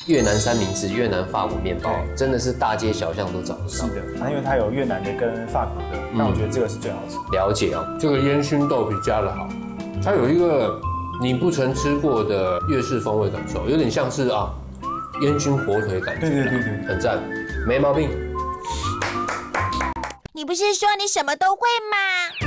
越南三明治、越南法国面包，真的是大街小巷都找得到。 是的，因为它有越南的跟法国的，但我觉得这个是最好吃。 了解哦， 这个烟熏豆皮加的好，它有一个你不曾吃过的粤式风味感受，有点像是烟熏火腿感觉。 对， 很赞，没毛病。 你不是说你什么都会吗？